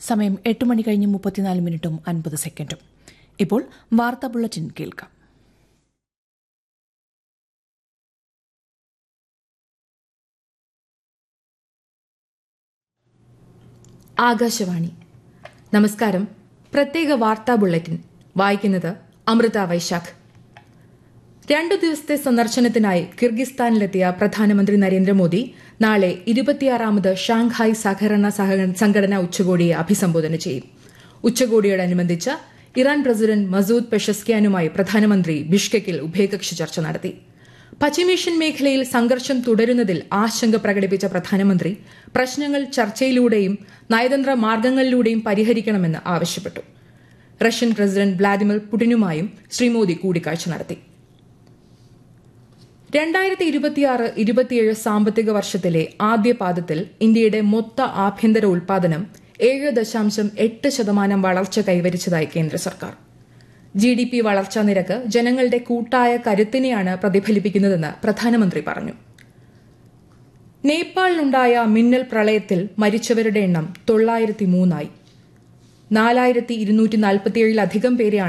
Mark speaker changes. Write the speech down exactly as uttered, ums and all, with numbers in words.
Speaker 1: സമയം എട്ട് മണി കഴിഞ്ഞ് മുപ്പത്തിനാല് മിനിറ്റും അൻപത് സെക്കൻഡും. ഇപ്പോൾ വാർത്താ ബുള്ളറ്റിൻ കേൾക്കാം.
Speaker 2: ആകാശവാണി. നമസ്കാരം. പ്രത്യേക വാർത്താ ബുള്ളറ്റിൻ വായിക്കുന്നത് അമൃത വൈശാഖ്. രണ്ടു ദിവസത്തെ സന്ദർശനത്തിനായി കിർഗിസ്ഥാനിലെത്തിയ പ്രധാനമന്ത്രി നരേന്ദ്രമോദി നാളെ ഇരുപത്തിയാറാമത് ഷാങ്ഹായ് സഹകരണ സംഘടന ഉച്ചകോടിയെ അഭിസംബോധന ചെയ്യും. ഉച്ചകോടിയോടനുബന്ധിച്ച് ഇറാൻ പ്രസിഡന്റ് മസൂദ് പെഷസ്ക്യാനുമായി പ്രധാനമന്ത്രി ബിഷ്കെക്കിൽ ഉഭയകക്ഷി ചർച്ച നടത്തി. പശ്ചിമേഷ്യൻ മേഖലയിൽ സംഘർഷം തുടരുന്നതിൽ ആശങ്ക പ്രകടിപ്പിച്ച പ്രധാനമന്ത്രി പ്രശ്നങ്ങൾ ചർച്ചയിലൂടെയും നയതന്ത്ര മാർഗങ്ങളിലൂടെയും പരിഹരിക്കണമെന്ന് ആവശ്യപ്പെട്ടു. Russian president Vladimir പുടിനുമായും Shri Modi കൂടിക്കാഴ്ച നടത്തി. രണ്ടായിരത്തി ഇരുപത്തിയാറ് ഇരുപത്തിയേഴ് സാമ്പത്തിക വർഷത്തിലെ ആദ്യ പാദത്തിൽ ഇന്ത്യയുടെ മൊത്ത ആഭ്യന്തര ഉൽപാദനം ഏഴ് ദശാംശം എട്ട് ശതമാനം വളർച്ച കൈവരിച്ചതായി കേന്ദ്ര സർക്കാർ. ജി ഡി പി വളർച്ചാ നിരക്ക് ജനങ്ങളുടെ കൂട്ടായ കരുത്തിനെയാണ് പ്രതിഫലിപ്പിക്കുന്നതെന്ന് പ്രധാനമന്ത്രി പറഞ്ഞു. നേപ്പാളിലുണ്ടായ മിന്നൽ പ്രളയത്തിൽ മരിച്ചവരുടെ എണ്ണം തൊള്ളായിരത്തി മൂന്നായി. നാലായിരത്തി ഇരുന്നൂറ്റി നാൽപ്പത്തിയേഴിലധികം പേരെയാണ്